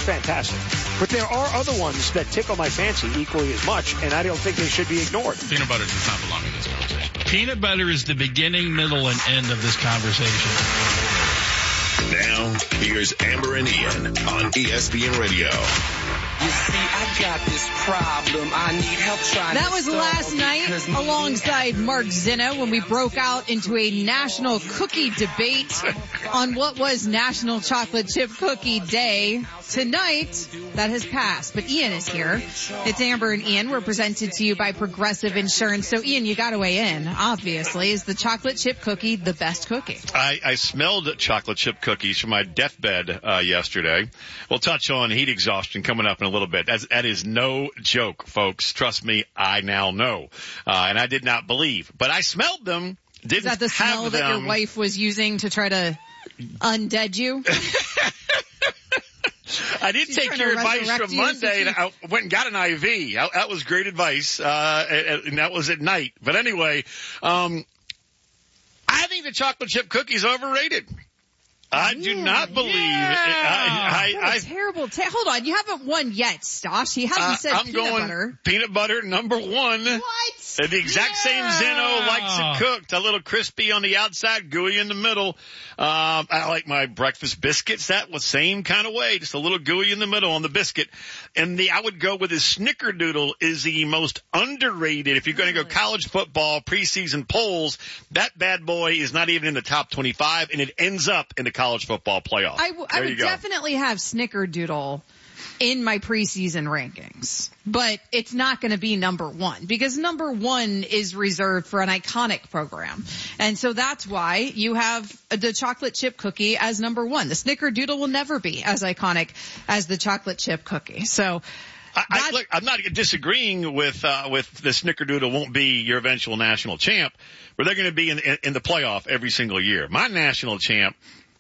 fantastic. But there are other ones that tickle my fancy equally as much, and I don't think they should be ignored. Peanut butter does not belong in this conversation. Peanut butter is the beginning, middle, and end of this conversation. Now, here's Amber and Ian on ESPN Radio. You see, I got this problem. I need help trying That was last night alongside Mark Zinno when we broke out into a national cookie debate on what was National Chocolate Chip Cookie Day. Tonight, that has passed, but Ian is here. It's Amber and Ian. We're presented to you by Progressive Insurance. So, Ian, you got to weigh in. Obviously, is the chocolate chip cookie the best cookie? I smelled chocolate chip cookies from my deathbed yesterday. We'll touch on heat exhaustion coming up in a little bit. That is no joke, folks. Trust me, I now know. And I did not believe. But I smelled them. Didn't Is that the smell that your wife was using to try to undead you? I did take your advice from Monday, and I went and got an IV. That was great advice, and that was at night. But anyway, I think the chocolate chip cookie is overrated. I do not believe it. Terrible. Hold on. You haven't won yet, Stosh. He hasn't said I'm peanut going butter. Peanut butter number one. What? The exact same Zinno likes it cooked. A little crispy on the outside, gooey in the middle. I like my breakfast biscuits that was same kind of way. Just a little gooey in the middle on the biscuit. And I would go with his Snickerdoodle is the most underrated. If you're going to go college football preseason polls, that bad boy is not even in the top 25, and it ends up in the college football playoff. I would definitely have Snickerdoodle in my preseason rankings, but it's not going to be number one because number one is reserved for an iconic program. And so that's why you have the chocolate chip cookie as number one. The Snickerdoodle will never be as iconic as the chocolate chip cookie. So I'm not disagreeing with the Snickerdoodle won't be your eventual national champ, but they're going to be in the playoff every single year. My national champ,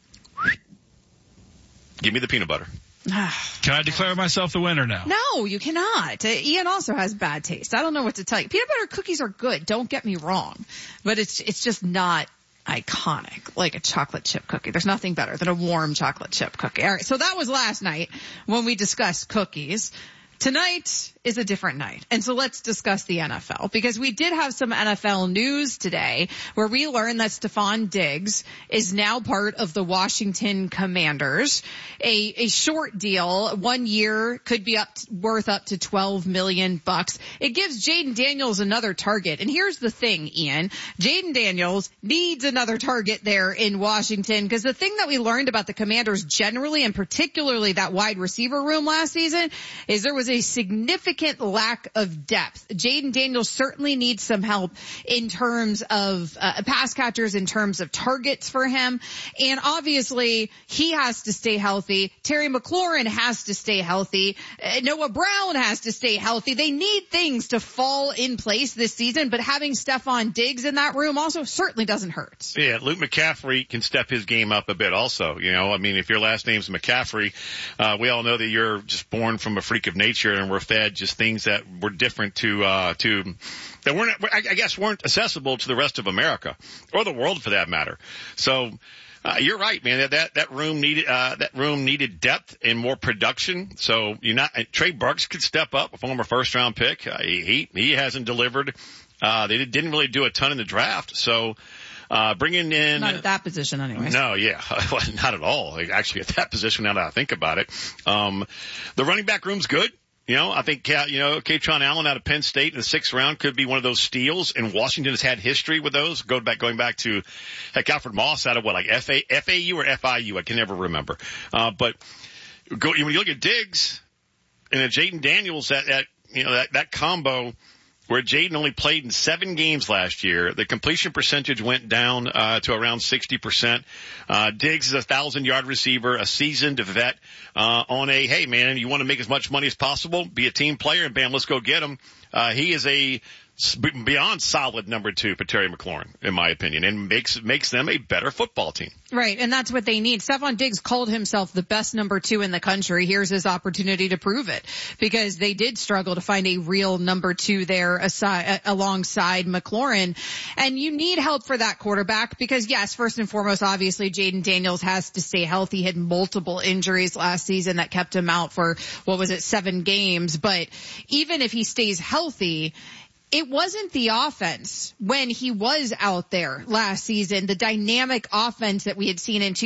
give me the peanut butter. Can I declare myself the winner now? No, you cannot. Ian also has bad taste. I don't know what to tell you. Peanut butter cookies are good. Don't get me wrong, but it's just not iconic like a chocolate chip cookie. There's nothing better than a warm chocolate chip cookie. All right. So that was last night when we discussed cookies. Tonight is a different night. And so let's discuss the NFL because we did have some NFL news today where we learned that Stephon Diggs is now part of the Washington Commanders. A short deal, 1 year, could be worth up to $12 million. It gives Jaden Daniels another target. And here's the thing, Ian. Jaden Daniels needs another target there in Washington because the thing that we learned about the Commanders generally and particularly that wide receiver room last season is there was a significant lack of depth. Jaden Daniels certainly needs some help in terms of pass catchers, in terms of targets for him. And obviously, he has to stay healthy. Terry McLaurin has to stay healthy. Noah Brown has to stay healthy. They need things to fall in place this season, but having Stephon Diggs in that room also certainly doesn't hurt. Yeah, Luke McCaffrey can step his game up a bit also. You know, I mean, if your last name's McCaffrey, we all know that you're just born from a freak of nature and we're fed just things that were different that weren't accessible to the rest of America or the world for that matter. So you're right, man. That room needed depth and more production. So Trey Burks could step up, a former first round pick. He hasn't delivered. They didn't really do a ton in the draft. So bringing in not at that position anyway. No, yeah, not at all. Actually, at that position, now that I think about it, the running back room's good. You know, I think, Kaytron Allen out of Penn State in the 6th round could be one of those steals, and Washington has had history with those, going back to, heck, Alfred Moss out of FAU or FIU? I can never remember. But when you look at Diggs and Jaden Daniels, that combo, where Jaden only played in 7 games last year, the completion percentage went down to around 60%. Diggs is a 1,000-yard receiver, a seasoned vet on hey, man, you want to make as much money as possible, be a team player, and bam, let's go get him. He is a beyond solid number 2 for Terry McLaurin, in my opinion, and makes them a better football team. Right, and that's what they need. Stephon Diggs called himself the best number 2 in the country. Here's his opportunity to prove it, because they did struggle to find a real number 2 there alongside McLaurin. And you need help for that quarterback because, yes, first and foremost, obviously, Jaden Daniels has to stay healthy. He had multiple injuries last season that kept him out for, 7 games. But even if he stays healthy, it wasn't the offense when he was out there last season, the dynamic offense that we had seen in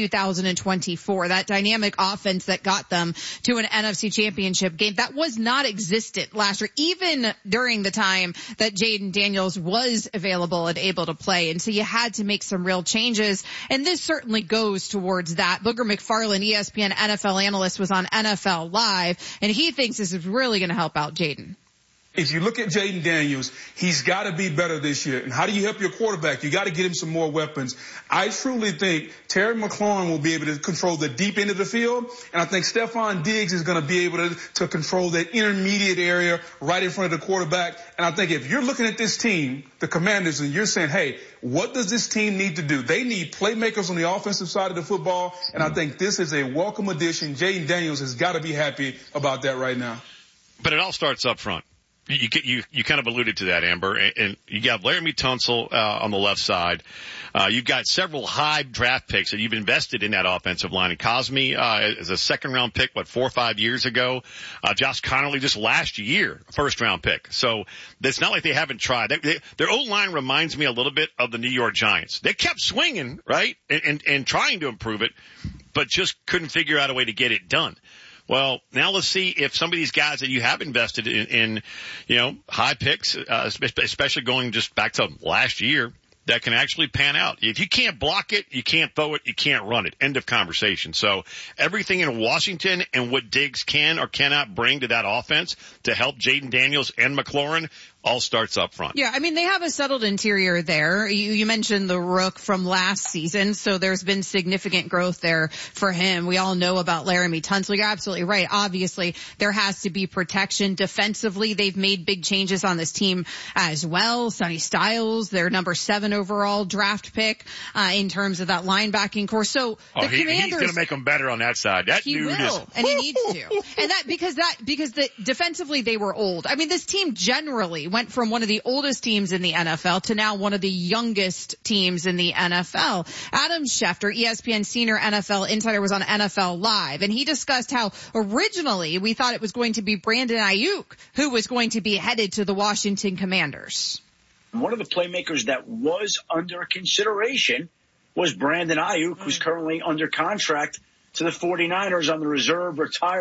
2024, that dynamic offense that got them to an NFC championship game, that was not existent last year, even during the time that Jaden Daniels was available and able to play. And so you had to make some real changes. And this certainly goes towards that. Booger McFarland, ESPN NFL analyst, was on NFL Live, and he thinks this is really going to help out Jaden. If you look at Jaden Daniels, he's got to be better this year. And how do you help your quarterback? You got to get him some more weapons. I truly think Terry McLaurin will be able to control the deep end of the field. And I think Stephon Diggs is going to be able to control that intermediate area right in front of the quarterback. And I think if you're looking at this team, the Commanders, and you're saying, hey, what does this team need to do? They need playmakers on the offensive side of the football. And I think this is a welcome addition. Jaden Daniels has got to be happy about that right now. But it all starts up front. You kind of alluded to that, Amber, and you got Laramie Tunsil on the left side. You've got several high draft picks that you've invested in that offensive line. And Cosme is a second-round pick, 4 or 5 years ago. Josh Connolly just last year, first-round pick. So it's not like they haven't tried. Their O-line reminds me a little bit of the New York Giants. They kept swinging, right, and trying to improve it, but just couldn't figure out a way to get it done. Well, now let's see if some of these guys that you have invested in high picks, especially going just back to last year, that can actually pan out. If you can't block it, you can't throw it, you can't run it. End of conversation. So everything in Washington and what Diggs can or cannot bring to that offense to help Jaden Daniels and McLaurin all starts up front. Yeah, I mean, they have a settled interior there. You mentioned the Rook from last season, so there's been significant growth there for him. We all know about Laramie Tunsil. You're absolutely right. Obviously, there has to be protection. Defensively, they've made big changes on this team as well. Sonny Styles, their number 7 overall draft pick, in terms of that linebacking core. So the Commanders, he's going to make them better on that side. That he dude will, and he needs to. And because defensively they were old. I mean, this team generally went from one of the oldest teams in the NFL to now one of the youngest teams in the NFL. Adam Schefter, ESPN senior NFL insider, was on NFL Live, and he discussed how originally we thought it was going to be Brandon Ayuk who was going to be headed to the Washington Commanders. One of the playmakers that was under consideration was Brandon Ayuk, who's currently under contract to the 49ers on the reserve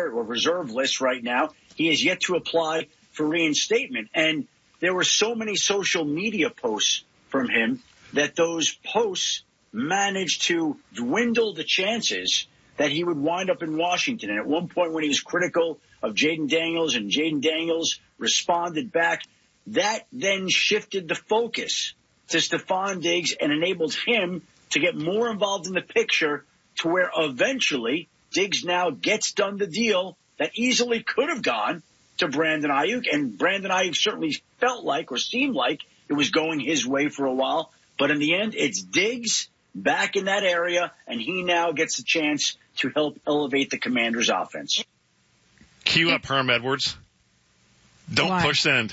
list right now. He has yet to apply for reinstatement. And there were so many social media posts from him that those posts managed to dwindle the chances that he would wind up in Washington. And at one point when he was critical of Jaden Daniels and Jaden Daniels responded back, that then shifted the focus to Stephon Diggs and enabled him to get more involved in the picture to where eventually Diggs now gets done the deal that easily could have gone to Brandon Ayuk, and Brandon Ayuk certainly felt like or seemed like it was going his way for a while. But in the end, it's Diggs back in that area, and he now gets a chance to help elevate the Commanders' offense. Cue up Herm Edwards. Don't push send.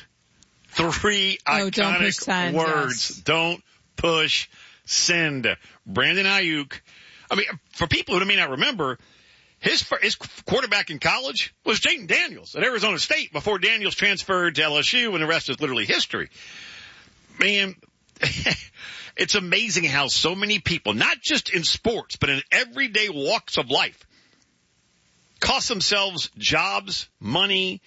3 iconic words. Yes. Don't push send. Brandon Ayuk. I mean, for people who may not remember, his quarterback in college was Jaden Daniels at Arizona State before Daniels transferred to LSU, and the rest is literally history. Man, it's amazing how so many people, not just in sports, but in everyday walks of life, cost themselves jobs, money,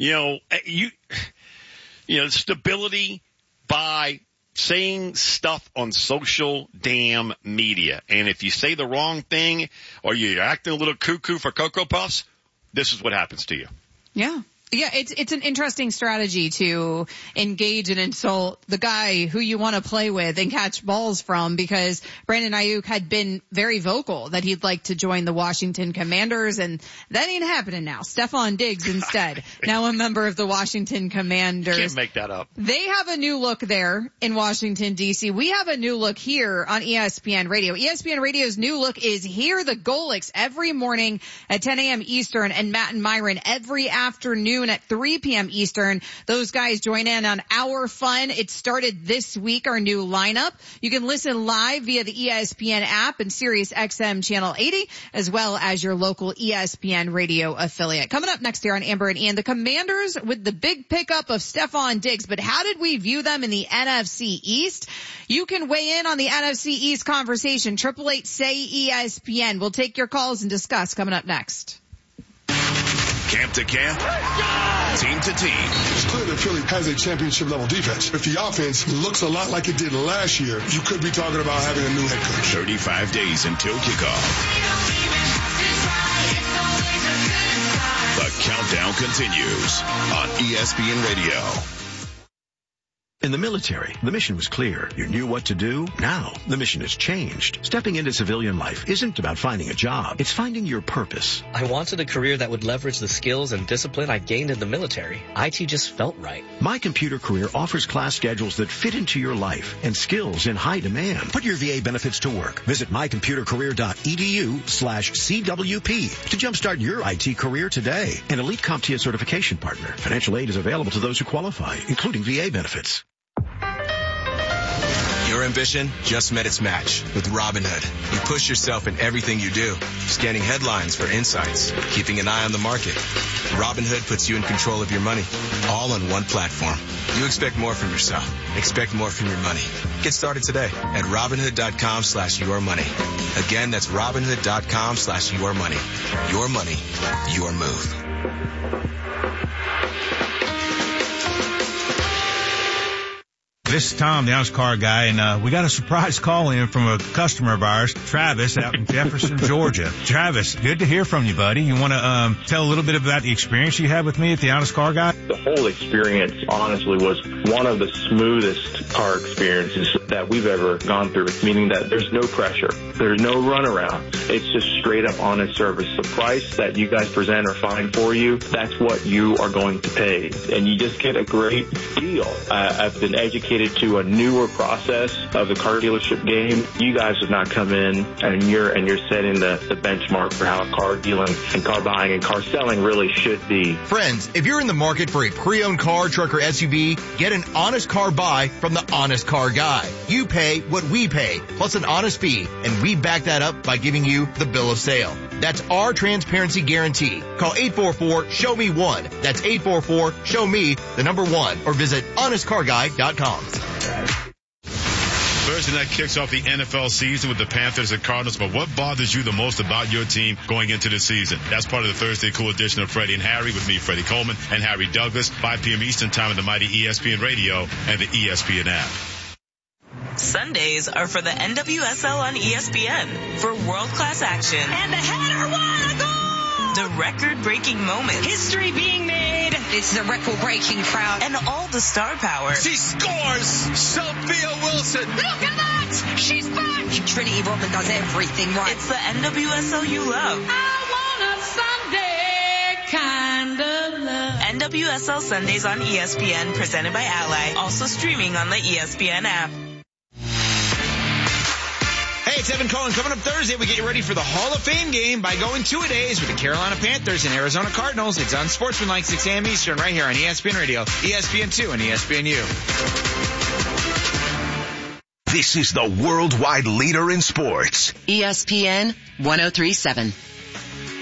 stability by saying stuff on social damn media. And if you say the wrong thing or you're acting a little cuckoo for Cocoa Puffs, this is what happens to you. Yeah. Yeah, it's an interesting strategy to engage and insult the guy who you want to play with and catch balls from, because Brandon Ayuk had been very vocal that he'd like to join the Washington Commanders, and that ain't happening now. Stephon Diggs instead, now a member of the Washington Commanders. Can't make that up. They have a new look there in Washington, D.C. We have a new look here on ESPN Radio. ESPN Radio's new look is Hear the Golics every morning at 10 a.m. Eastern, and Matt and Myron every afternoon at 3 p.m. Eastern. Those guys join in on our fun. It started this week, our new lineup. You can listen live via the ESPN app and Sirius XM Channel 80, as well as your local ESPN Radio affiliate. Coming up next here on Amber and Ian, the Commanders with the big pickup of Stephon Diggs, but how did we view them in the NFC East? You can weigh in on the NFC East conversation. 888-SAY-ESPN. We'll take your calls and discuss coming up next. Camp to camp, team to team. It's clear that Philly has a championship-level defense. If the offense looks a lot like it did last year, you could be talking about having a new head coach. 35 days until kickoff. The countdown continues on ESPN Radio. In the military, the mission was clear. You knew what to do. Now, the mission has changed. Stepping into civilian life isn't about finding a job. It's finding your purpose. I wanted a career that would leverage the skills and discipline I gained in the military. IT just felt right. My Computer Career offers class schedules that fit into your life and skills in high demand. Put your VA benefits to work. Visit mycomputercareer.edu/CWP to jumpstart your IT career today. An elite CompTIA certification partner. Financial aid is available to those who qualify, including VA benefits. Your ambition just met its match with Robinhood. You push yourself in everything you do, scanning headlines for insights, keeping an eye on the market. Robinhood puts you in control of your money, all on one platform. You expect more from yourself. Expect more from your money. Get started today at Robinhood.com/yourmoney. Again, that's Robinhood.com/yourmoney. Your money, your move. This is Tom, the Honest Car Guy, and we got a surprise call in from a customer of ours, Travis, out in Jefferson, Georgia. Travis, good to hear from you, buddy. You want to tell a little bit about the experience you had with me at the Honest Car Guy? The whole experience, honestly, was one of the smoothest car experiences that we've ever gone through, meaning that there's no pressure. There's no runaround. It's just straight up honest service. The price that you guys present or find for you, that's what you are going to pay. And you just get a great deal. I've been educated to a newer process of the car dealership game. You guys have not come in and you're setting the benchmark for how car dealing and car buying and car selling really should be. Friends, if you're in the market for a pre-owned car, truck, or SUV, get an honest car buy from the Honest Car Guy. You pay what we pay, plus an honest fee, and we back that up by giving you the bill of sale. That's our transparency guarantee. Call 844-SHOW-ME-1. That's 844-SHOW-ME, the number 1, or visit honestcarguy.com. Thursday night kicks off the NFL season with the Panthers and Cardinals, but what bothers you the most about your team going into the season? That's part of the Thursday Cool edition of Freddie and Harry with me, Freddie Coleman, and Harry Douglas, 5 p.m. Eastern Time on the mighty ESPN Radio and the ESPN app. Sundays are for the NWSL on ESPN for world-class action. And the header, what a goal! The record-breaking moments. History being made. It's the record-breaking crowd. And all the star power. She scores! Sophia Wilson! Look at that! She's back! Trinity Rodman does everything right. It's the NWSL you love. I want a Sunday kind of love. NWSL Sundays on ESPN, presented by Ally. Also streaming on the ESPN app. Hey, it's Evan Cohen. Coming up Thursday, we get you ready for the Hall of Fame game by going two-a-days with the Carolina Panthers and Arizona Cardinals. It's on Sportsmanlike 6 a.m. Eastern right here on ESPN Radio, ESPN2, and ESPNU. This is the worldwide leader in sports. ESPN 1037.